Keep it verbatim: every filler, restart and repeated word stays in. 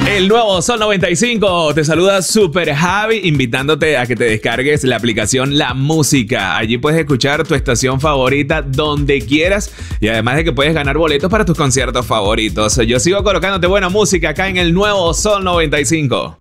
El nuevo Sol noventa y cinco te saluda Super Javi, invitándote a que te descargues la aplicación La Música. Allí puedes escuchar tu estación favorita donde quieras y además de que puedes ganar boletos para tus conciertos favoritos. Yo sigo colocándote buena música acá en el nuevo Sol noventa y cinco.